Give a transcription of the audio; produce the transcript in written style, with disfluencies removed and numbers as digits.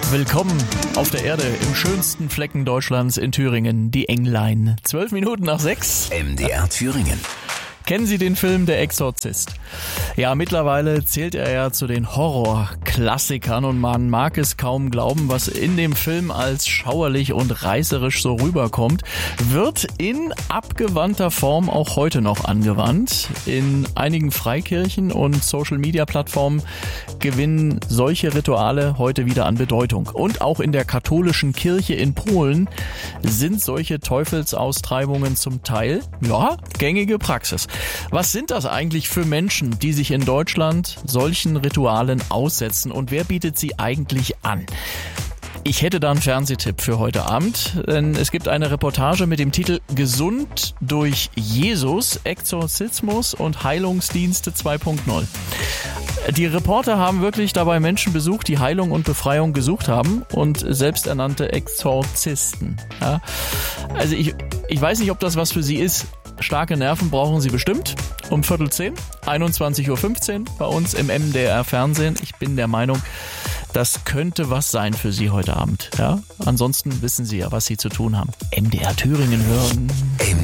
Willkommen auf der Erde, im schönsten Flecken Deutschlands in Thüringen, die Englein. 12 Minuten nach 6. MDR Thüringen. Kennen Sie den Film Der Exorzist? Ja, mittlerweile zählt er ja zu den Horrorklassikern und man mag es kaum glauben, was in dem Film als schauerlich und reißerisch so rüberkommt, wird in abgewandter Form auch heute noch angewandt. In einigen Freikirchen und Social-Media-Plattformen gewinnen solche Rituale heute wieder an Bedeutung. Und auch in der katholischen Kirche in Polen sind solche Teufelsaustreibungen zum Teil, ja, gängige Praxis. Was sind das eigentlich für Menschen, die sich in Deutschland solchen Ritualen aussetzen und wer bietet sie eigentlich an? Ich hätte da einen Fernsehtipp für heute Abend, denn es gibt eine Reportage mit dem Titel Gesund durch Jesus, Exorzismus und Heilungsdienste 2.0. Die Reporter haben wirklich dabei Menschen besucht, die Heilung und Befreiung gesucht haben und selbsternannte Exorzisten. Ja, also ich weiß nicht, ob das was für Sie ist. Starke Nerven brauchen Sie bestimmt. Um 9:45, 21:15 Uhr bei uns im MDR Fernsehen. Ich bin der Meinung, das könnte was sein für Sie heute Abend. Ja? Ansonsten wissen Sie ja, was Sie zu tun haben. MDR Thüringen hören.